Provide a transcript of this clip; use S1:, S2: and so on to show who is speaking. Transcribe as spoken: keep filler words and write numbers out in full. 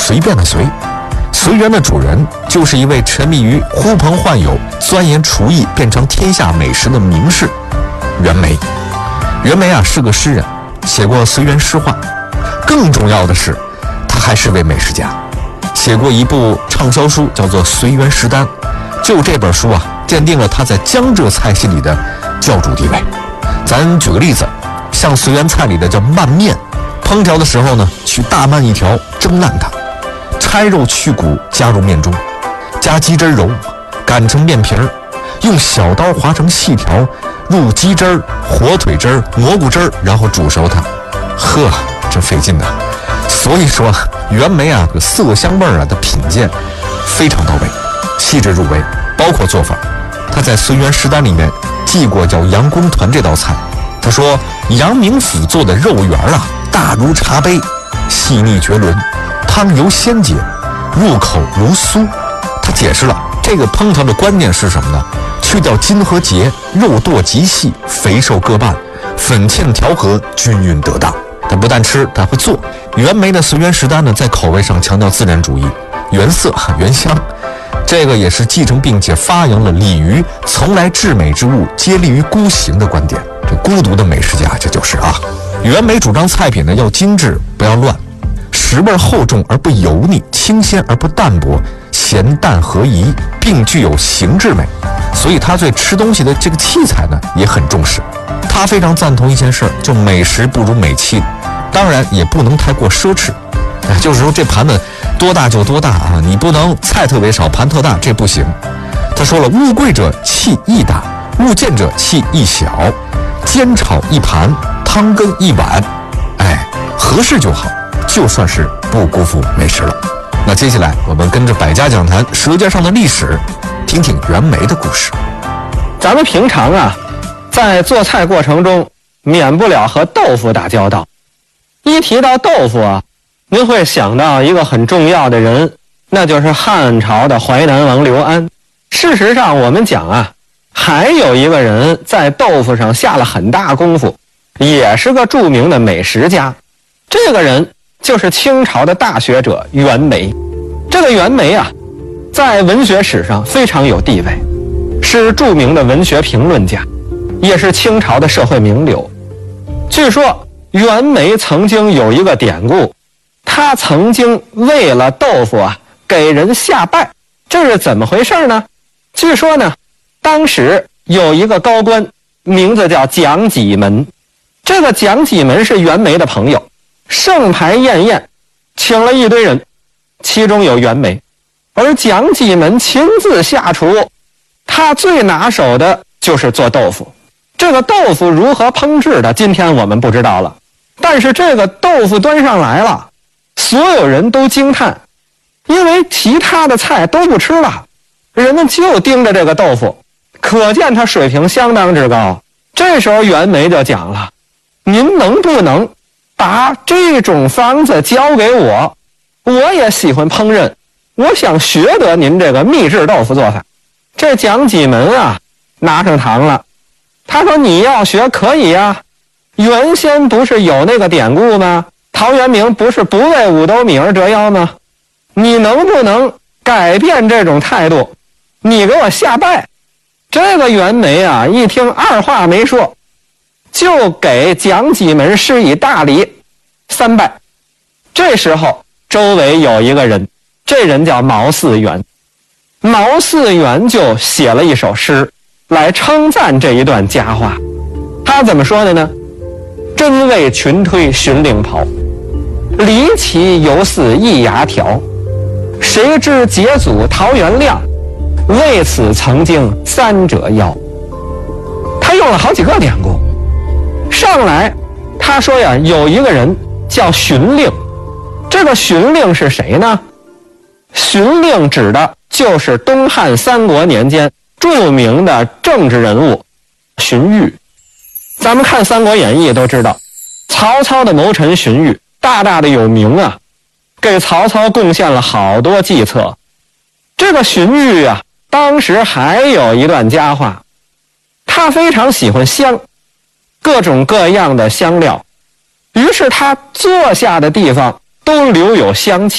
S1: 随便的随。随园的主人就是一位沉迷于呼朋唤友、钻研厨艺变成天下美食的名士袁枚。袁枚啊是个诗人，写过随园诗话。更重要的是，他还是位美食家，写过一部畅销书叫做《随园食单》。就这本书啊，奠定了他在江浙菜系里的教主地位。咱举个例子，像随园菜里的叫拌面，烹调的时候呢，取大鳗一条，蒸烂它，拆肉去骨，加入面中，加鸡汁揉，擀成面皮儿，用小刀划成细条，入鸡汁儿、火腿汁儿、蘑菇汁儿，然后煮熟它。呵，真费劲呐！所以说，袁枚啊，这色香味儿啊的品鉴非常到位，细致入微，包括做法。他在《随园食单》里面记过叫杨公团这道菜。他说，杨明府做的肉圆啊，大如茶杯，细腻绝伦，汤油鲜洁，入口如酥。他解释了这个烹调的关键是什么呢？去掉筋和结，肉剁极细，肥瘦各半，粉芡调和，均匀得当。他不但吃，他会做。袁枚的《随园食单》呢，在口味上强调自然主义，原色原香。这个也是继承并且发扬了李渔从来至美之物皆利于孤行的观点。这孤独的美食家，这就是啊。袁枚主张菜品呢要精致，不要乱，食味厚重而不油腻，清鲜而不淡薄，咸淡合宜，并具有形制美。所以他对吃东西的这个器材呢也很重视。他非常赞同一件事，就美食不如美器，当然也不能太过奢侈。就是说这盘子多大就多大啊，你不能菜特别少，盘特大，这不行。他说了，物贵者器亦大，物贱者器亦小，煎炒一盘，汤羹一碗，哎，合适就好，就算是不辜负美食了。那接下来我们跟着百家讲坛舌尖上的历史，听听袁枚的故事。
S2: 咱们平常啊，在做菜过程中免不了和豆腐打交道。一提到豆腐啊，您会想到一个很重要的人，那就是汉朝的淮南王刘安。事实上我们讲啊，还有一个人在豆腐上下了很大功夫，也是个著名的美食家。这个人就是清朝的大学者袁枚。这个袁枚啊，在文学史上非常有地位，是著名的文学评论家，也是清朝的社会名流。据说袁枚曾经有一个典故，他曾经为了豆腐啊给人下拜。这是怎么回事呢？据说呢，当时有一个高官，名字叫蒋济门。这个蒋济门是袁枚的朋友，盛牌宴宴，请了一堆人，其中有袁枚。而蒋济门亲自下厨，他最拿手的就是做豆腐。这个豆腐如何烹制的，今天我们不知道了。但是这个豆腐端上来了，所有人都惊叹，因为其他的菜都不吃了，人们就盯着这个豆腐，可见他水平相当之高。这时候袁枚就讲了，您能不能把这种方子交给我，我也喜欢烹饪，我想学得您这个秘制豆腐做法。这蒋济门啊拿上堂了，他说你要学可以啊，原先不是有那个典故吗？陶渊明不是不为五斗米而折腰吗？你能不能改变这种态度，你给我下拜？这个袁枚啊一听，二话没说，就给蒋济门施以大礼，三拜。这时候周围有一个人，这人叫毛嗣源。毛嗣源就写了一首诗来称赞这一段佳话。他怎么说的呢？真为群推寻令袍，离奇犹似一牙条。谁知节祖陶元亮，为此曾经三折腰。他用了好几个典故。上来他说呀，有一个人叫荀令。这个荀令是谁呢？荀令指的就是东汉三国年间著名的政治人物荀彧。咱们看《三国演义》都知道，曹操的谋臣荀彧大大的有名啊，给曹操贡献了好多计策。这个荀彧啊，当时还有一段佳话，他非常喜欢香，各种各样的香料，于是他坐下的地方都留有香气。